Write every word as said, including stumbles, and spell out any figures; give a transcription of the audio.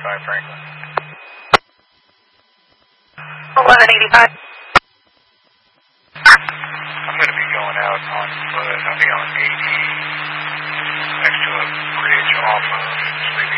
eighty-five Franklin. eleven eighty-five. I'm going to be going out on foot. I'll be on eighty next to a bridge off of